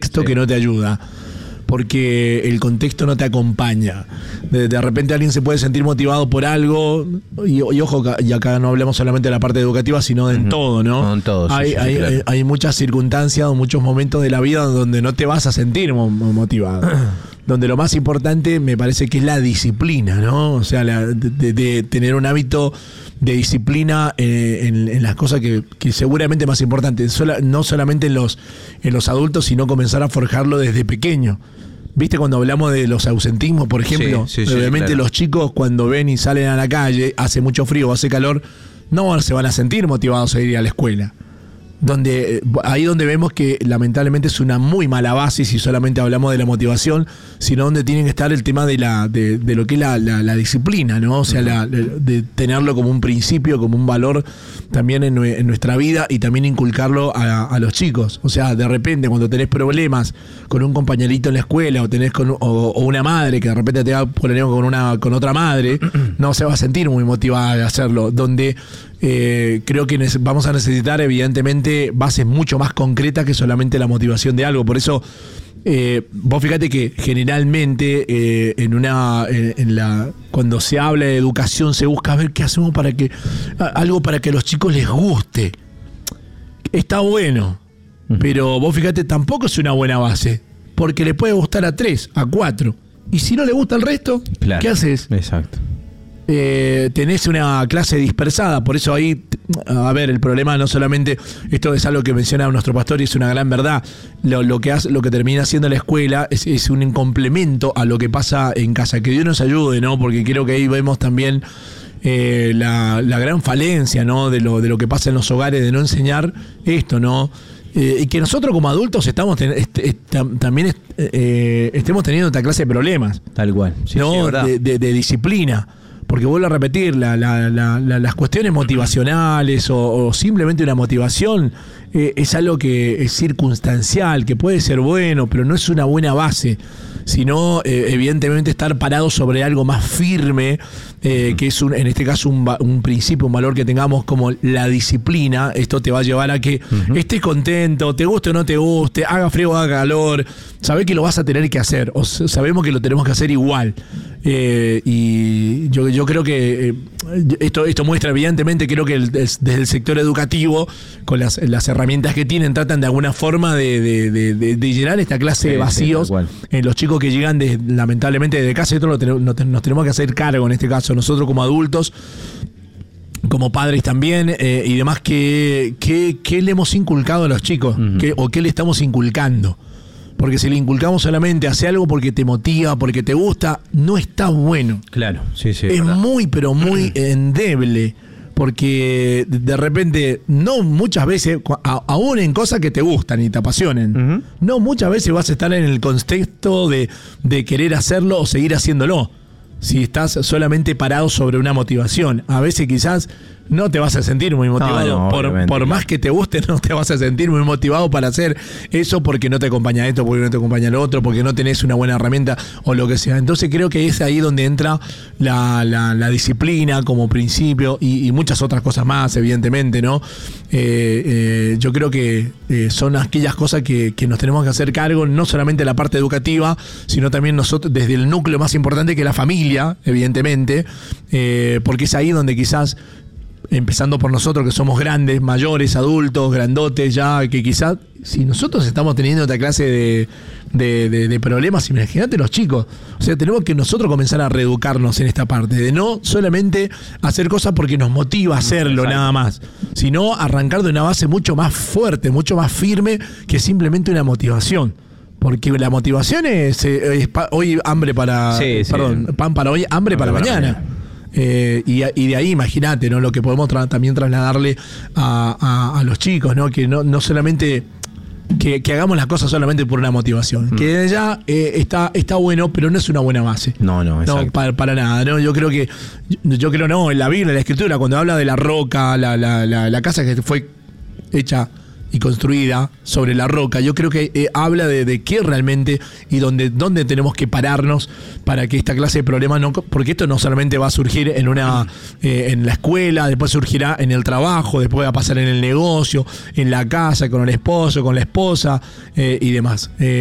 contexto que no te ayuda. Porque el contexto no te acompaña. De repente alguien se puede sentir motivado por algo, y ojo, y acá no hablamos solamente de la parte educativa, sino de en todo, ¿no? En todo, sí, claro. Hay muchas circunstancias o muchos momentos de la vida donde no te vas a sentir motivado. Donde lo más importante me parece que es la disciplina, ¿no? O sea, de tener un hábito de disciplina en las cosas que seguramente es más importante, no solamente en los adultos, sino comenzar a forjarlo desde pequeño. ¿Viste cuando hablamos de los ausentismos, por ejemplo? Sí, obviamente claro. Los chicos cuando ven y salen a la calle, hace mucho frío o hace calor, no se van a sentir motivados a ir a la escuela. Ahí donde vemos que lamentablemente es una muy mala base si solamente hablamos de la motivación, sino donde tiene que estar el tema de lo que es la disciplina, ¿no? O sea, de tenerlo como un principio, como un valor también en nuestra vida, y también inculcarlo a los chicos. O sea, de repente cuando tenés problemas con un compañerito en la escuela, o tenés o una madre que de repente te da problemas con otra madre, no se va a sentir muy motivada de hacerlo. Donde creo que vamos a necesitar evidentemente bases mucho más concretas que solamente la motivación de algo. Por eso vos fíjate que generalmente cuando se habla de educación se busca ver qué hacemos algo para que a los chicos les guste. Está bueno, pero vos fíjate, tampoco es una buena base, porque le puede gustar a 3, a 4, y si no le gusta al resto, claro, ¿qué haces? Exacto. Tenés una clase dispersada. Por eso ahí, a ver, el problema no solamente, esto es algo que menciona nuestro pastor y es una gran verdad, lo que termina haciendo la escuela es un complemento a lo que pasa en casa. Que Dios nos ayude, ¿no? Porque creo que ahí vemos también la gran falencia, ¿no? de lo que pasa en los hogares, de no enseñar esto, ¿no? Y que nosotros como adultos también estemos teniendo esta clase de problemas. Tal cual. Sí, ¿no? Sí, de disciplina. Porque vuelvo a repetir, las cuestiones motivacionales o simplemente una motivación es algo que es circunstancial, que puede ser bueno, pero no es una buena base, sino evidentemente estar parado sobre algo más firme, que es en este caso un principio, un valor que tengamos como la disciplina. Esto te va a llevar a que estés contento, te guste o no te guste, haga frío o haga calor, sabés que lo vas a tener que hacer, o sabemos que lo tenemos que hacer igual. Y yo creo que esto muestra evidentemente, creo que desde el sector educativo, con las herramientas que tienen, tratan de alguna forma de llenar esta clase de vacíos en los chicos que llegan lamentablemente de casa. Esto nos tenemos que hacer cargo en este caso, nosotros como adultos, como padres también, y demás, ¿qué le hemos inculcado a los chicos? ¿O qué le estamos inculcando? Porque si le inculcamos solamente hace algo porque te motiva, porque te gusta, no está bueno. Claro, sí. Es muy, pero muy endeble. Porque de repente, no muchas veces, aún en cosas que te gustan y te apasionen, no muchas veces vas a estar en el contexto de querer hacerlo o seguir haciéndolo. Si estás solamente parado sobre una motivación, a veces quizás no te vas a sentir muy motivado. Por más que te guste, no te vas a sentir muy motivado para hacer eso, porque no te acompaña esto, porque no te acompaña lo otro, porque no tenés una buena herramienta o lo que sea. Entonces creo que es ahí donde entra la disciplina como principio y muchas otras cosas más, evidentemente, ¿no? Yo creo que son aquellas cosas que nos tenemos que hacer cargo, no solamente la parte educativa, sino también nosotros, desde el núcleo más importante, que es la familia, evidentemente, porque es ahí donde quizás, empezando por nosotros que somos grandes, mayores, adultos, grandotes ya, que quizás si nosotros estamos teniendo esta clase de problemas, imagínate los chicos. O sea, tenemos que nosotros comenzar a reeducarnos en esta parte, de no solamente hacer cosas porque nos motiva a hacerlo, nada más, sino arrancar de una base mucho más fuerte, mucho más firme, que simplemente una motivación. Porque la motivación es hoy hambre para... pan para hoy, hambre para mañana. Y de ahí imagínate, ¿no? Lo que podemos también trasladarle a los chicos, ¿no? Que no solamente que hagamos las cosas solamente por una motivación, que ya está bueno, pero no es una buena base. No, para nada, ¿no? Yo creo en la Biblia, en la Escritura, cuando habla de la roca, la casa que fue hecha y construida sobre la roca, yo creo que habla de qué realmente y dónde tenemos que pararnos para que esta clase de problemas no, porque esto no solamente va a surgir en la escuela, después surgirá en el trabajo, después va a pasar en el negocio, en la casa, con el esposo, con la esposa y demás.